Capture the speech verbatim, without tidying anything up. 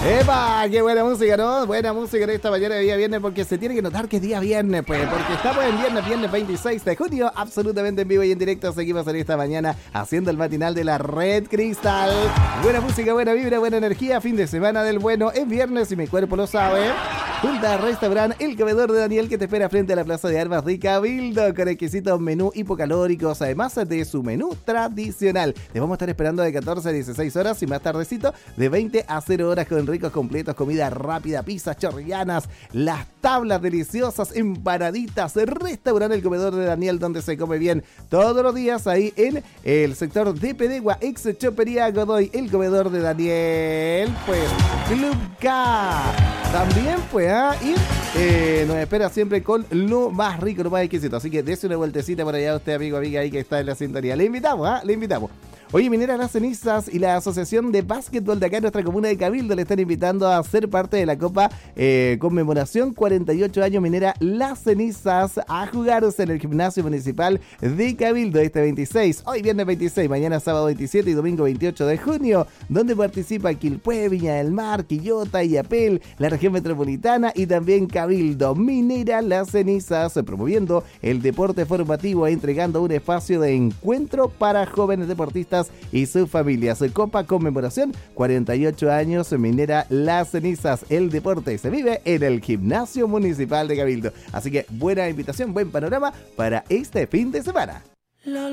¡Epa! ¡Qué buena música!, ¿no? Buena música en esta mañana de día viernes, porque se tiene que notar que es día viernes, pues, porque estamos en viernes, viernes veintiséis de junio, absolutamente en vivo y en directo. Seguimos en esta mañana haciendo el matinal de la Red Cristal. Buena música, buena vibra, buena energía, fin de semana del bueno. Es viernes y mi cuerpo lo sabe. Junto a Restaurant El Comedor de Daniel, que te espera frente a la Plaza de Armas de Cabildo, con exquisitos menú hipocalóricos, además de su menú tradicional. Te vamos a estar esperando de catorce a dieciséis horas y más tardecito de veinte a cero horas, con ricos completos, comida rápida, pizzas chorrianas, las tablas deliciosas, empanaditas. Restaurant El Comedor de Daniel, donde se come bien todos los días, ahí en el sector de Pedegua, ex Chopería Godoy. El Comedor de Daniel, pues Club K también, pues, ¿ah? Y eh, nos espera siempre con lo más rico, lo más exquisito. Así que dése una vueltecita por allá usted, amigo, amiga, ahí que está en la sintonía. Le invitamos, ¿ah? Le invitamos. Oye, Minera Las Cenizas y la Asociación de Básquetbol de acá en nuestra comuna de Cabildo le están invitando a ser parte de la Copa eh, Conmemoración cuarenta y ocho años Minera Las Cenizas, a jugarse en el Gimnasio Municipal de Cabildo este veintiséis, hoy viernes veintiséis, mañana sábado veintisiete y domingo veintiocho de junio, donde participa Quilpué, Viña del Mar, Quillota, Illapel, la región metropolitana y también Cabildo. Minera Las Cenizas, promoviendo el deporte formativo e entregando un espacio de encuentro para jóvenes deportistas y sus familias. Copa Conmemoración cuarenta y ocho años Minera Las Cenizas. El deporte se vive en el Gimnasio Municipal de Cabildo. Así que buena invitación, buen panorama para este fin de semana.